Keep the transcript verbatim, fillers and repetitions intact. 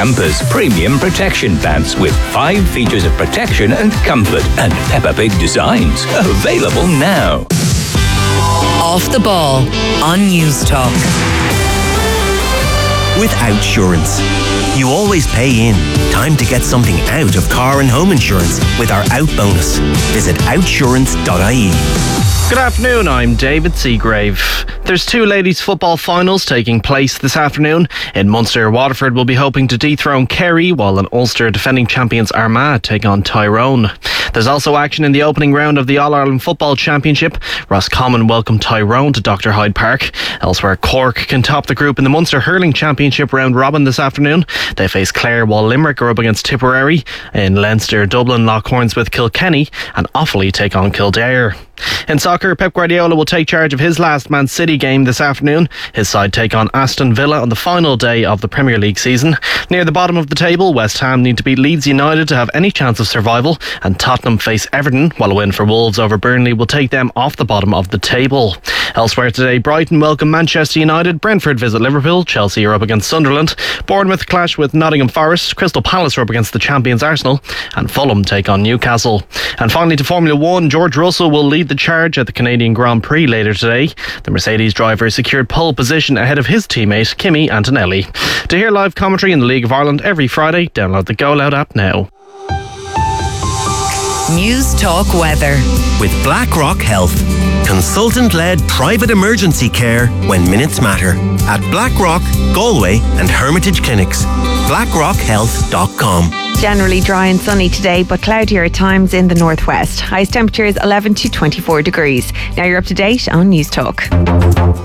Campers Premium Protection Pants with five features of protection and comfort and Peppa Pig designs. Available now. Off the Ball on News Talk. With Outsurance, you always pay in. Time to get something out of car and home insurance with our Out bonus. Visit outsurance dot I E. Good afternoon, I'm David Seagrave. There's two ladies' football finals taking place this afternoon. In Munster, Waterford will be hoping to dethrone Kerry, while in Ulster, defending champions Armagh take on Tyrone. There's also action in the opening round of the All-Ireland Football Championship. Roscommon welcome Tyrone to Doctor Hyde Park. Elsewhere, Cork can top the group in the Munster Hurling Championship round robin this afternoon. They face Clare, while Limerick are up against Tipperary. In Leinster, Dublin lock horns with Kilkenny, and Offaly take on Kildare. In soccer, Pep Guardiola will take charge of his last Man City game this afternoon. His side take on Aston Villa on the final day of the Premier League season. Near the bottom of the table, West Ham need to beat Leeds United to have any chance of survival, and Tottenham face Everton, while a win for Wolves over Burnley will take them off the bottom of the table. Elsewhere today, Brighton welcome Manchester United, Brentford visit Liverpool, Chelsea are up against Sunderland, Bournemouth clash with Nottingham Forest, Crystal Palace are up against the champions Arsenal, and Fulham take on Newcastle. And finally to Formula One, George Russell will lead the charge at the Canadian Grand Prix later today. The Mercedes driver secured pole position ahead of his teammate Kimi Antonelli. To hear live commentary in the League of Ireland every Friday, download the Go Loud app now. News Talk Weather. With BlackRock Health. Consultant-led private emergency care when minutes matter. At BlackRock, Galway and Hermitage Clinics. blackrock health dot com. Generally dry and sunny today, but cloudier at times in the northwest. Highest temperatures eleven to twenty-four degrees. Now you're up to date on News Talk.